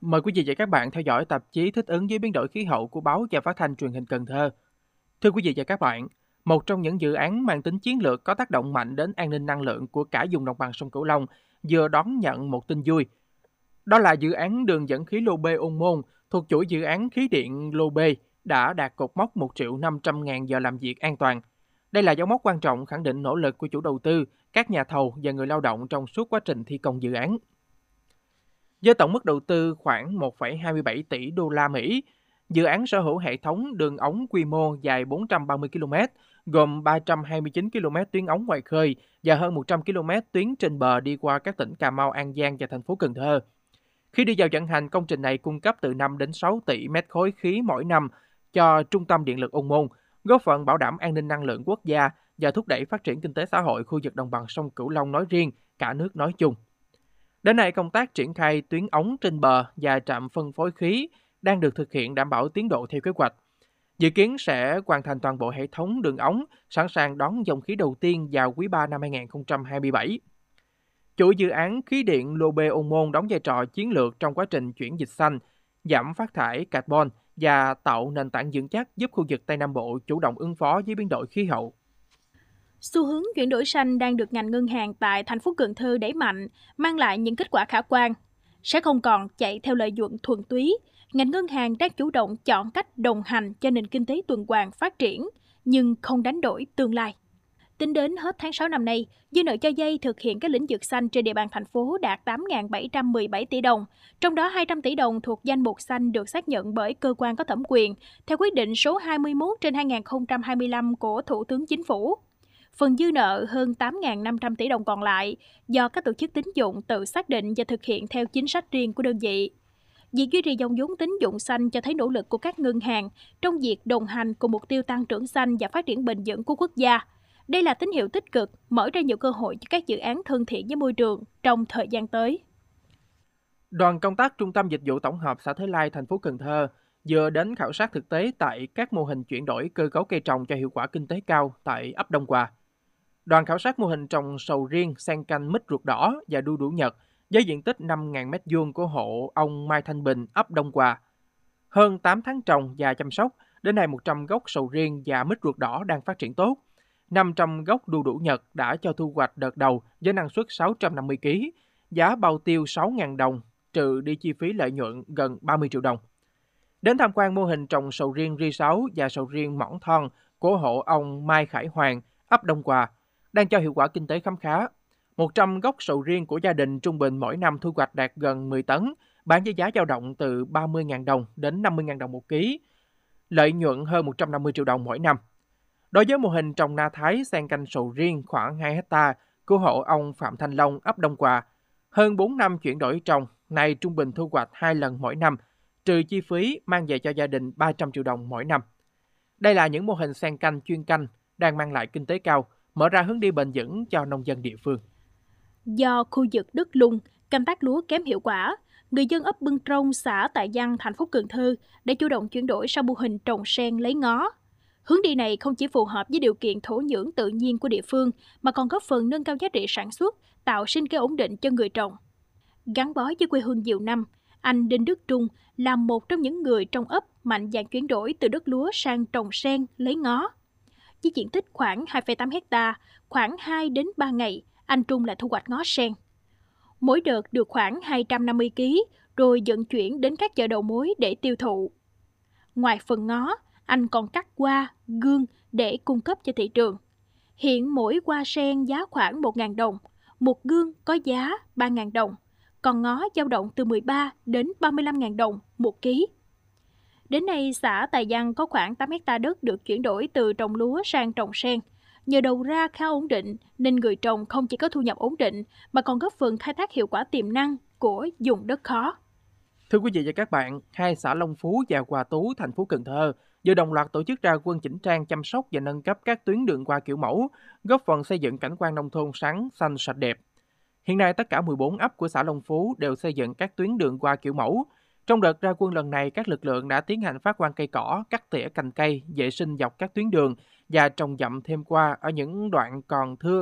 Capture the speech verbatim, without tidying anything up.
Mời quý vị và các bạn theo dõi tạp chí thích ứng với biến đổi khí hậu của báo và phát thanh truyền hình Cần Thơ. Thưa quý vị và các bạn, một trong những dự án mang tính chiến lược có tác động mạnh đến an ninh năng lượng của cả vùng đồng bằng sông Cửu Long vừa đón nhận một tin vui. Đó là dự án đường dẫn khí lô bê Ôn Môn thuộc chuỗi dự án khí điện lô bê đã đạt cột mốc một triệu năm trăm ngàn giờ làm việc an toàn. Đây là dấu mốc quan trọng khẳng định nỗ lực của chủ đầu tư, các nhà thầu và người lao động trong suốt quá trình thi công dự án. Với tổng mức đầu tư khoảng một phẩy hai mươi bảy tỷ đô la Mỹ, dự án sở hữu hệ thống đường ống quy mô dài bốn trăm ba mươi ki lô mét, gồm ba trăm hai mươi chín ki lô mét tuyến ống ngoài khơi và hơn một trăm ki lô mét tuyến trên bờ đi qua các tỉnh Cà Mau, An Giang và thành phố Cần Thơ. Khi đi vào vận hành, công trình này cung cấp từ năm đến sáu tỷ mét khối khí mỗi năm cho Trung tâm Điện lực Ôn Môn, góp phần bảo đảm an ninh năng lượng quốc gia và thúc đẩy phát triển kinh tế xã hội khu vực đồng bằng sông Cửu Long nói riêng, cả nước nói chung. Đến nay, công tác triển khai tuyến ống trên bờ và trạm phân phối khí đang được thực hiện đảm bảo tiến độ theo kế hoạch. Dự kiến sẽ hoàn thành toàn bộ hệ thống đường ống, sẵn sàng đón dòng khí đầu tiên vào quý ba năm hai nghìn không trăm hai mươi bảy. Chuỗi dự án khí điện lô bê Ôn Môn đóng vai trò chiến lược trong quá trình chuyển dịch xanh, giảm phát thải carbon và tạo nền tảng vững chắc giúp khu vực Tây Nam Bộ chủ động ứng phó với biến đổi khí hậu. Xu hướng chuyển đổi xanh đang được ngành ngân hàng tại thành phố Cần Thơ đẩy mạnh, mang lại những kết quả khả quan. Sẽ không còn chạy theo lợi nhuận thuần túy, ngành ngân hàng đang chủ động chọn cách đồng hành cho nền kinh tế tuần hoàn phát triển, nhưng không đánh đổi tương lai. Tính đến hết tháng sáu năm nay, dư nợ cho vay thực hiện các lĩnh vực xanh trên địa bàn thành phố đạt tám nghìn bảy trăm mười bảy tỷ đồng, trong đó hai trăm tỷ đồng thuộc danh mục xanh được xác nhận bởi cơ quan có thẩm quyền, theo quyết định số hai mươi mốt trên hai nghìn không trăm hai mươi lăm của Thủ tướng Chính phủ. Phần dư nợ hơn tám nghìn năm trăm tỷ đồng còn lại do các tổ chức tín dụng tự xác định và thực hiện theo chính sách riêng của đơn vị. Việc duy trì dòng vốn tín dụng xanh cho thấy nỗ lực của các ngân hàng trong việc đồng hành cùng mục tiêu tăng trưởng xanh và phát triển bền vững của quốc gia. Đây là tín hiệu tích cực, mở ra nhiều cơ hội cho các dự án thân thiện với môi trường trong thời gian tới. Đoàn công tác Trung tâm Dịch vụ Tổng hợp xã Thới Lai, thành phố Cần Thơ vừa đến khảo sát thực tế tại các mô hình chuyển đổi cơ cấu cây trồng cho hiệu quả kinh tế cao tại ấp Đông Hòa. Đoàn khảo sát mô hình trồng sầu riêng, xen canh mít ruột đỏ và đu đủ Nhật với diện tích năm nghìn mét vuông của hộ ông Mai Thanh Bình, ấp Đông Hòa. Hơn tám tháng trồng và chăm sóc, đến nay một trăm gốc sầu riêng và mít ruột đỏ đang phát triển tốt. năm trăm gốc đu đủ Nhật đã cho thu hoạch đợt đầu với năng suất sáu trăm năm mươi ki lô gam, giá bao tiêu sáu nghìn đồng, trừ đi chi phí lợi nhuận gần ba mươi triệu đồng. Đến tham quan mô hình trồng sầu riêng ri sáu và sầu riêng mỏng thon của hộ ông Mai Khải Hoàng, ấp Đông Hòa, đang cho hiệu quả kinh tế khấm khá. một trăm gốc sầu riêng của gia đình trung bình mỗi năm thu hoạch đạt gần mười tấn, bán với giá dao động từ ba mươi nghìn đồng đến năm mươi nghìn đồng một ký, lợi nhuận hơn một trăm năm mươi triệu đồng mỗi năm. Đối với mô hình trồng na thái xen canh sầu riêng khoảng hai héc ta của hộ ông Phạm Thanh Long, ấp Đông Hòa, hơn bốn năm chuyển đổi trồng, nay trung bình thu hoạch hai lần mỗi năm, trừ chi phí mang về cho gia đình ba trăm triệu đồng mỗi năm. Đây là những mô hình xen canh chuyên canh đang mang lại kinh tế cao, mở ra hướng đi bền vững cho nông dân địa phương. Do khu vực đất lung, canh tác lúa kém hiệu quả, người dân ấp Bưng Trông, xã Tại Văn, thành phố Cần Thơ đã chủ động chuyển đổi sang mô hình trồng sen lấy ngó. Hướng đi này không chỉ phù hợp với điều kiện thổ nhưỡng tự nhiên của địa phương, mà còn góp phần nâng cao giá trị sản xuất, tạo sinh kế ổn định cho người trồng. Gắn bó với quê hương nhiều năm, anh Đinh Đức Trung là một trong những người trong ấp mạnh dạn chuyển đổi từ đất lúa sang trồng sen lấy ngó. Với diện tích khoảng hai phẩy tám héc ta, khoảng hai đến ba ngày, anh Trung lại thu hoạch ngó sen. Mỗi đợt được khoảng hai trăm năm mươi ki lô gam, rồi vận chuyển đến các chợ đầu mối để tiêu thụ. Ngoài phần ngó, anh còn cắt hoa, gương để cung cấp cho thị trường. Hiện mỗi hoa sen giá khoảng một nghìn đồng, một gương có giá ba nghìn đồng, còn ngó dao động từ mười ba đến ba mươi lăm nghìn đồng một ký. Đến nay, xã Tài Văn có khoảng tám héc ta đất được chuyển đổi từ trồng lúa sang trồng sen. Nhờ đầu ra khá ổn định, nên người trồng không chỉ có thu nhập ổn định, mà còn góp phần khai thác hiệu quả tiềm năng của vùng đất khó. Thưa quý vị và các bạn, hai xã Long Phú và Hòa Tú, thành phố Cần Thơ vừa đồng loạt tổ chức ra quân chỉnh trang, chăm sóc và nâng cấp các tuyến đường qua kiểu mẫu, góp phần xây dựng cảnh quan nông thôn sáng, xanh, sạch đẹp. Hiện nay, tất cả mười bốn ấp của xã Long Phú đều xây dựng các tuyến đường qua kiểu mẫu. Trong đợt ra quân lần này, các lực lượng đã tiến hành phát quang cây cỏ, cắt tỉa cành cây, vệ sinh dọc các tuyến đường và trồng dặm thêm qua ở những đoạn còn thưa